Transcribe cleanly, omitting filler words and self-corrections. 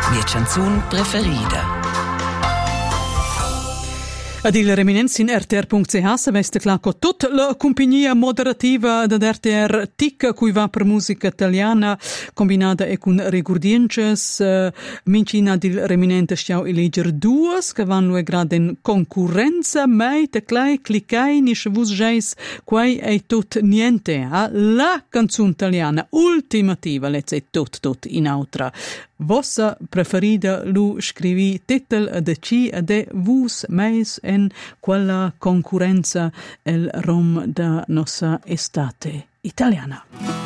mia canzone preferita. Ad il reminenz in rtr.ch saveste clar co tut la compagnia moderativa da RTR TIC cui va per musica italiana combinata e con regurdiences mincina dil reminente stiau eleger duas che vanno e grad in concorrenza mai te clai cliccai ni vus geis quai è tut niente la canzone italiana ultimativa let's say tut in autra. Vossa preferida lu scrivi titel de ci de vus meis en quella concorrenza el rom da nostra estate italiana.